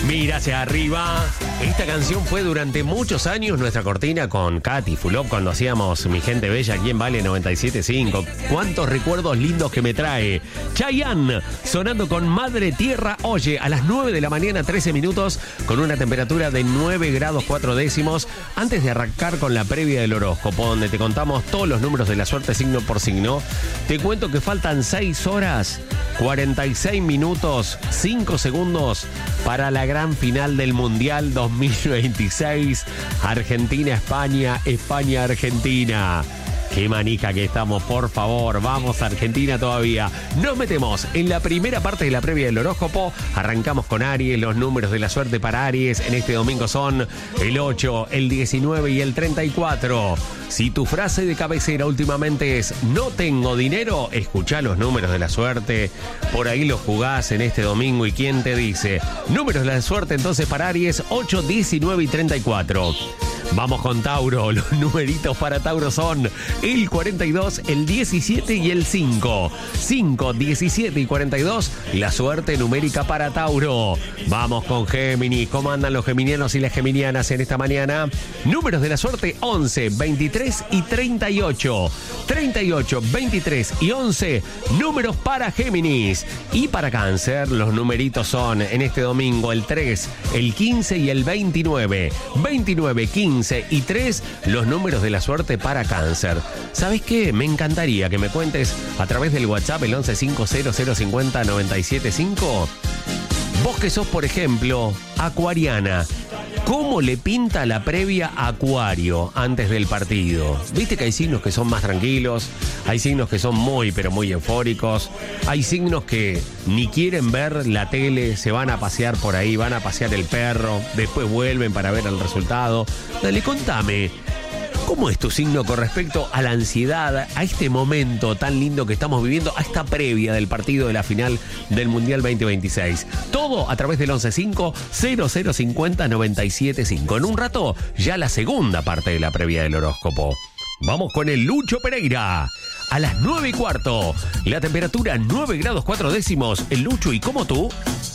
Mira hacia arriba. Esta canción fue durante muchos años nuestra cortina con Katy Fulop cuando hacíamos Mi Gente Bella aquí en Vale 97.5. Cuántos recuerdos lindos que me trae. Chayanne sonando con Madre Tierra. Oye, a las 9 de la mañana, 13 minutos, con una temperatura de 9 grados 4 décimos. Antes de arrancar con la previa del horóscopo, donde te contamos todos los números de la suerte signo por signo, te cuento que faltan 6 horas, 46 minutos, 5 segundos para la gran final del Mundial 2026. Argentina-España, España-Argentina. Qué manija que estamos, por favor. Vamos, Argentina todavía. Nos metemos en la primera parte de la previa del horóscopo. Arrancamos con Aries. Los números de la suerte para Aries en este domingo son el 8, el 19 y el 34. Si tu frase de cabecera últimamente es no tengo dinero, escuchá los números de la suerte. Por ahí los jugás en este domingo. ¿Y quién te dice? Números de la suerte entonces para Aries, 8, 19 y 34. Vamos con Tauro. Los numeritos para Tauro son el 42, el 17 y el 5. 5, 17 y 42, la suerte numérica para Tauro. Vamos con Géminis. ¿Cómo andan los geminianos y las geminianas en esta mañana? Números de la suerte 11, 23 y 38. 38, 23 y 11, números para Géminis. Y para Cáncer, los numeritos son en este domingo el 3, el 15 y el 29. 29, 15 y 3, los números de la suerte para Cáncer. ¿Sabes qué? Me encantaría que me cuentes a través del WhatsApp el 1150050975. Vos que sos, por ejemplo, acuariana, ¿cómo le pinta la previa a Acuario antes del partido? Viste que hay signos que son más tranquilos, hay signos que son muy, pero muy eufóricos, hay signos que ni quieren ver la tele, se van a pasear por ahí, van a pasear el perro, después vuelven para ver el resultado. Dale, contame, ¿cómo es tu signo con respecto a la ansiedad, a este momento tan lindo que estamos viviendo, a esta previa del partido de la final del Mundial 2026? Todo a través del 1150050975. En un rato, ya la segunda parte de la previa del horóscopo. Vamos con el Lucho Pereira. A las 9:15, la temperatura 9 grados 4 décimos. El Lucho, ¿y cómo tú?